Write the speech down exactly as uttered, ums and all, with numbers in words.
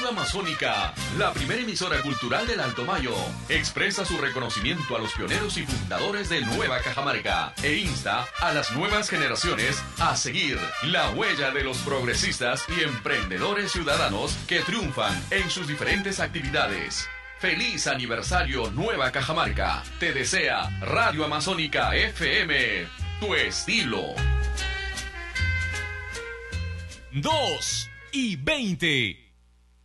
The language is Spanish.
Radio Amazónica, la primera emisora cultural del Alto Mayo, expresa su reconocimiento a los pioneros y fundadores de Nueva Cajamarca e insta a las nuevas generaciones a seguir la huella de los progresistas y emprendedores ciudadanos que triunfan en sus diferentes actividades. ¡Feliz aniversario Nueva Cajamarca! Te desea Radio Amazónica F M, tu estilo. Dos y veinte.